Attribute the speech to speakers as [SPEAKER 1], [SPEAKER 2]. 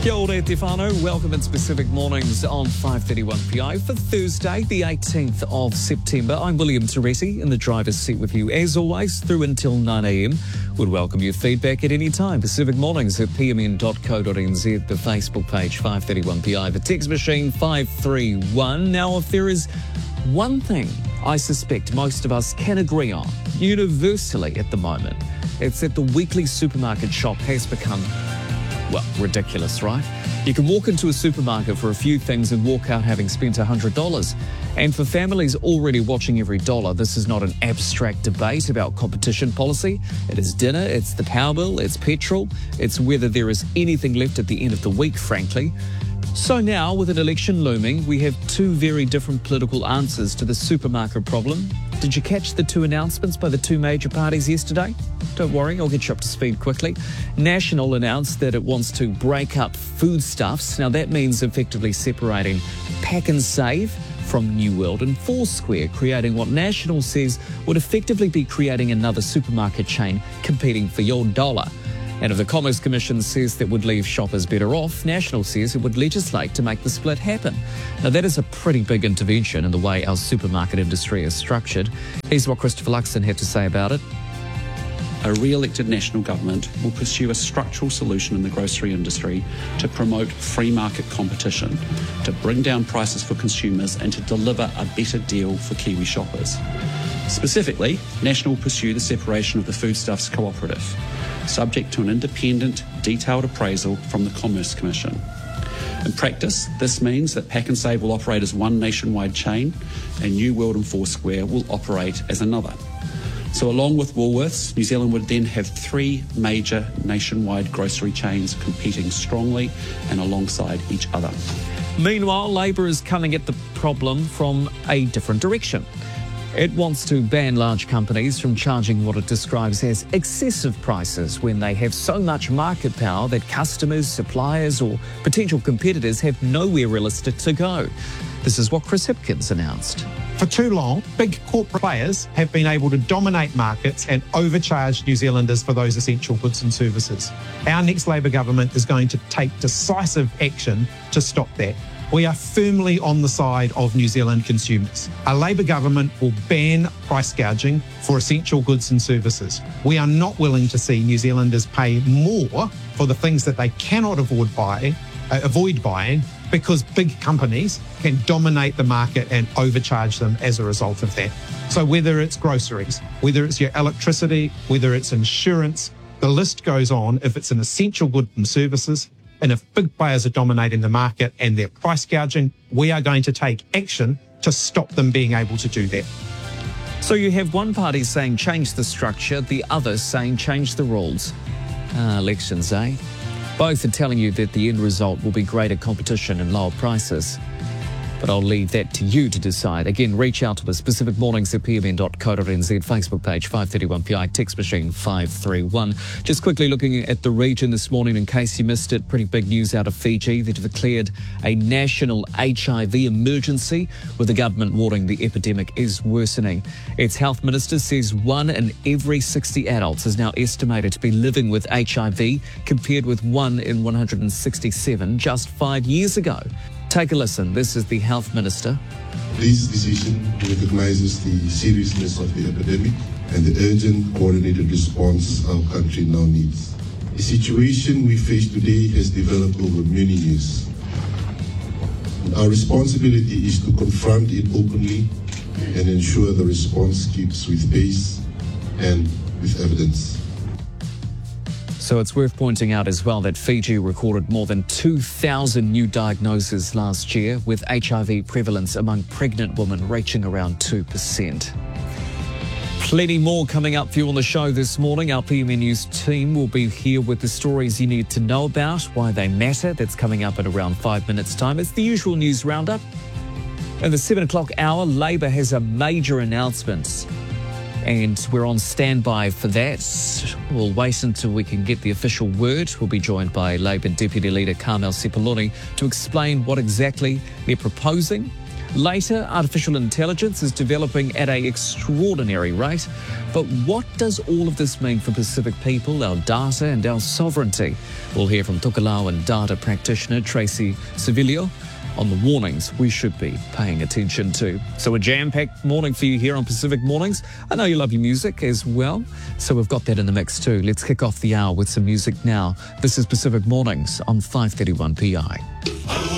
[SPEAKER 1] Kia ora te whānau. Welcome in Specific Mornings on 5:31 for Thursday, the 18th of September. I'm William Teresi in the driver's seat with you, as always, through until 9 a.m. Would welcome your feedback at any time. Pacific Mornings at pmn.co.nz, the Facebook page 531PI, the text machine 531. Now, if there is one thing I suspect most of us can agree on, universally at the moment, it's that the weekly supermarket shop has become, well, ridiculous, right? You can walk into a supermarket for a few things and walk out having spent $100. And for families already watching every dollar, this is not an abstract debate about competition policy. It is dinner, it's the power bill, it's petrol, it's whether there is anything left at the end of the week, frankly. So now, with an election looming, we have two very different political answers to the supermarket problem. Did you catch the two announcements by the two major parties yesterday? Don't worry, I'll get you up to speed quickly. National announced that it wants to break up foodstuffs. Now, that means effectively separating Pak'nSave from New World and Foursquare, creating what National says would effectively be creating another supermarket chain competing for your dollar. And if the Commerce Commission says that would leave shoppers better off, National says it would legislate to make the split happen. Now, that is a pretty big intervention in the way our supermarket industry is structured. Here's what Christopher Luxon had to say about it.
[SPEAKER 2] A re-elected national government will pursue a structural solution in the grocery industry to promote free market competition, to bring down prices for consumers and to deliver a better deal for Kiwi shoppers. Specifically, National will pursue the separation of the Foodstuffs Cooperative, subject to an independent, detailed appraisal from the Commerce Commission. In practice, this means that Pak'nSave will operate as one nationwide chain and New World and Foursquare will operate as another. So along with Woolworths, New Zealand would then have three major nationwide grocery chains competing strongly and alongside each other.
[SPEAKER 1] Meanwhile, Labor is coming at the problem from a different direction. It wants to ban large companies from charging what it describes as excessive prices when they have so much market power that customers, suppliers or potential competitors have nowhere realistic to go. This is what Chris Hipkins announced.
[SPEAKER 3] For too long, big corporate players have been able to dominate markets and overcharge New Zealanders for those essential goods and services. Our next Labor government is going to take decisive action to stop that. We are firmly on the side of New Zealand consumers. Our Labor government will ban price gouging for essential goods and services. We are not willing to see New Zealanders pay more for the things that they cannot avoid buying because big companies can dominate the market and overcharge them as a result of that. So whether it's groceries, whether it's your electricity, whether it's insurance, the list goes on. If it's an essential good and services, and if big players are dominating the market and they're price gouging, we are going to take action to stop them being able to do that.
[SPEAKER 1] So you have one party saying change the structure, the other saying change the rules. Elections, eh? Both are telling you that the end result will be greater competition and lower prices. But I'll leave that to you to decide. Again, reach out to us, Pacific Mornings at pmn.co.nz, Facebook page 531PI, text machine 531. Just quickly looking at the region this morning, in case you missed it, pretty big news out of Fiji. They've declared a national HIV emergency, with the government warning the epidemic is worsening. Its health minister says 1 in every 60 adults is now estimated to be living with HIV, compared with 1 in 167 just 5 years ago. Take a listen. This is the Health Minister.
[SPEAKER 4] This decision recognises the seriousness of the epidemic and the urgent coordinated response our country now needs. The situation we face today has developed over many years. Our responsibility is to confront it openly and ensure the response keeps with pace and with evidence.
[SPEAKER 1] So it's worth pointing out as well that Fiji recorded more than 2,000 new diagnoses last year, with HIV prevalence among pregnant women reaching around 2%. Plenty more coming up for you on the show this morning. Our PMN News team will be here with the stories you need to know about, why they matter. That's coming up in around 5 minutes' time. It's the usual news roundup. In the 7 o'clock hour, Labor has a major announcement, and we're on standby for that. We'll wait until we can get the official word. We'll be joined by Labor Deputy Leader Carmel Sepuloni to explain what exactly they're proposing. Later, artificial intelligence is developing at an extraordinary rate. But what does all of this mean for Pacific people, our data and our sovereignty? We'll hear from Tokelauan data practitioner Tracy Civilio on the warnings we should be paying attention to. So a jam-packed morning for you here on Pacific Mornings. I know you love your music as well, so we've got that in the mix too. Let's kick off the hour with some music now. This is Pacific Mornings on 531 PI.